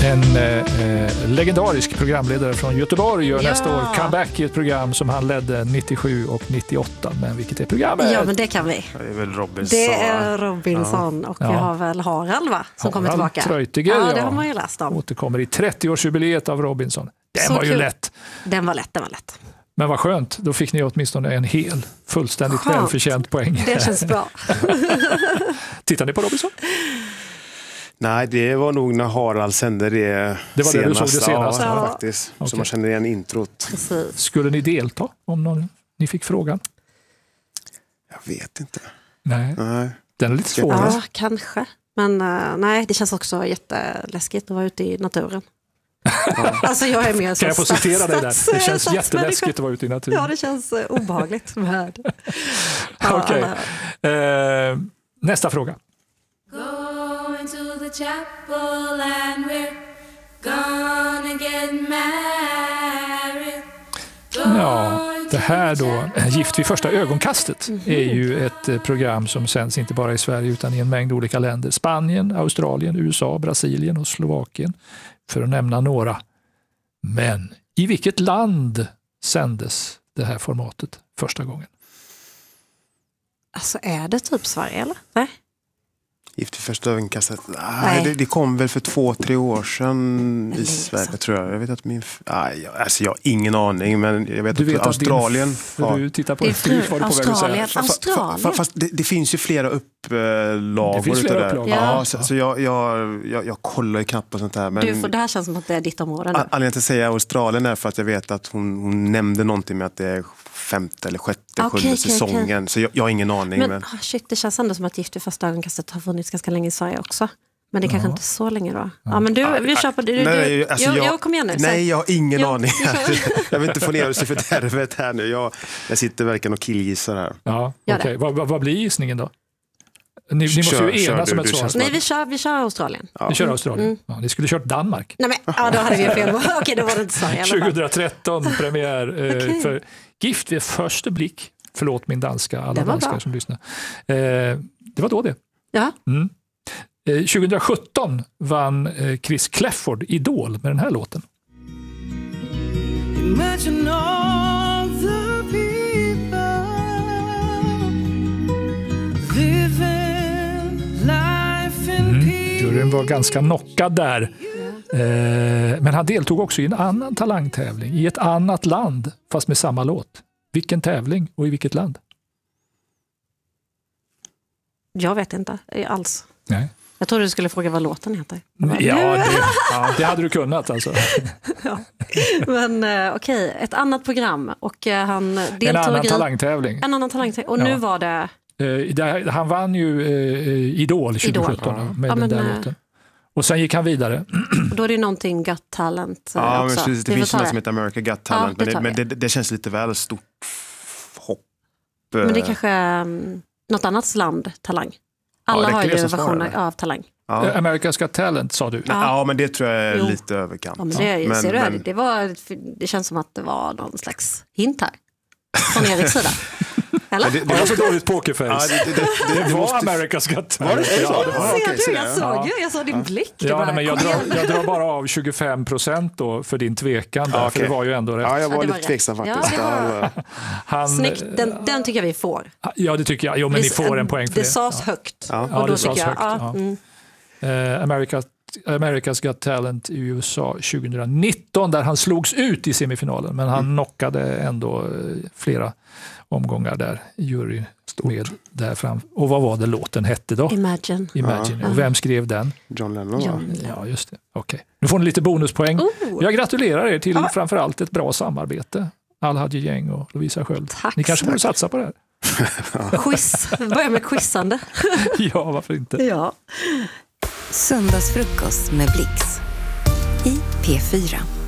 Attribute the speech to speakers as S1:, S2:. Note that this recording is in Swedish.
S1: En legendarisk programledare från Göteborg gör nästa år comeback i ett program som han ledde 97 och 98. Men vilket är programmet?
S2: Ja, men det kan vi.
S3: Det är väl Robinson.
S2: Det är Robinson och vi har väl Harald, va? Som kommer tillbaka.
S1: Treutiger,
S2: ja, det har man ju läst om.
S1: Återkommer i 30-årsjubileet av Robinson. Den
S2: Så
S1: var ju
S2: kul.
S1: lätt.
S2: Den var lätt.
S1: Men vad skönt, då fick ni åtminstone en fullständigt välförtjänt poäng.
S2: Det känns bra.
S1: Tittar ni på Robinson?
S3: Nej, det var nog när Harald sände det
S1: var
S3: senast.
S1: Det du såg det senast?
S3: Ja, faktiskt.
S1: Okay.
S3: Så man känner igen introt.
S2: Precis.
S1: Skulle ni delta om ni fick frågan?
S3: Jag vet inte.
S1: Nej. Den är lite svår.
S2: Ja, kanske. Men nej, det känns också jätteläskigt att vara ute i naturen. Alltså jag är mer så.
S1: Kan jag få citera dig där? Det känns jätteläskigt att vara ute i naturen.
S2: Ja, det känns obehagligt med.
S1: Okej. Nästa fråga.
S4: Going to the chapel and we're gonna get married.
S1: Ja, det här då, Gift vid första ögonkastet, är ju ett program som sänds inte bara i Sverige utan i en mängd olika länder. Spanien, Australien, USA, Brasilien och Slovakien, för att nämna några. Men i vilket land sändes det här formatet första gången?
S2: Alltså är det typ Sverige eller? Nej.
S3: Gift vid första ögonkastet. Det kom väl för 2-3 år sedan i Sverige, tror jag. Jag vet att jag har ingen aning, men jag vet att Australien.
S1: Du tittar på
S2: Australien.
S3: Fast det finns ju flera upplagor utav det.
S2: Ja.
S3: Så jag kollar ju knappt på sånt här. Men
S2: Det här känns som att det är ditt område nu.
S3: Anledningen till att säga Australien är för att jag vet att hon nämnde någonting med att det är 5:e eller 6:e, 7:e säsongen. Så jag har ingen aning.
S2: Men shit, det känns ändå som att Gift vid första ögonkastet har funnits ganska länge i Sverige också. Men det kanske inte är så länge då. Ja, men vi kör på det. Jag kom igen nu.
S3: Nej, jag har ingen aning. Jag vill inte få ner sig för tervet här nu. Jag sitter verkligen och killgissar här.
S1: Ja, okej. Vad blir gissningen då? Ni måste ju enas som ett svar.
S2: Nej, vi kör Australien.
S1: Ja. Vi kör Australien. Ja, ni skulle kört Danmark.
S2: Nej, men då hade vi fel. Okej, då var det inte Sverige.
S1: 2013 premiär för Gift vid första blick. Förlåt min danska, alla danskar som lyssnar. Det var då det.
S2: Ja.
S1: 2017 vann Chris Clafford Idol med den här låten.
S5: Imagine all the people living life in peace.
S1: Juryn var ganska knockad där. Men han deltog också i en annan talangtävling i ett annat land, fast med samma låt. Vilken tävling och i vilket land?
S2: Jag vet inte alls.
S1: Nej.
S2: Jag trodde du skulle fråga vad låten heter.
S1: Ja, det hade du kunnat alltså.
S2: Ja. Men okej, ett annat program. Och han deltog
S1: en annan talangtävling.
S2: En annan talangtävling. Och nu var det...
S1: Han vann ju Idol 2017 med den där låten. Och sen gick han vidare.
S2: Och då är det någonting Got Talent
S3: ja,
S2: också.
S3: Men precis, det finns något som heter America Got Talent.
S2: Ja,
S3: men det känns lite väl stort hopp.
S2: Men det är kanske något annat land Talang. Alla har ju versioner av Talang.
S1: Ja. America's Got Talent sa du.
S3: Ja, men det tror jag är lite överkant.
S2: Ja, men det känns som att det var någon slags hint här. Från Eriks sida. Eller?
S1: Det var så dåligt pokerface.
S3: Ja,
S1: det var America's Got Talent.
S2: Jag såg din blick.
S1: Men jag drar bara av 25% då för din tvekan där, för det var ju ändå rätt.
S3: Ja, jag var lite tveksam faktiskt.
S2: Snyggt, den tycker jag vi får.
S1: Ja, det tycker jag. Jo, men ni får en poäng för det.
S2: Det sades högt.
S1: Ja, det sades högt. America's Got Talent i USA 2019 där han slogs ut i semifinalen, men han knockade ändå flera omgångar där i jury med där fram. Och vad var det låten hette då?
S2: Imagine.
S1: Ja. Och vem skrev den?
S3: John Lennon.
S1: Ja, just det. Okej. Nu får ni lite bonuspoäng. Jag gratulerar er till framförallt ett bra samarbete. Al-Hadji Gäng och Lovisa Sköld. Ni kanske borde satsa på det här.
S2: Quiz. Börja med quizande.
S1: Ja, varför inte?
S2: Ja.
S6: Söndagsfrukost med Blix i P4.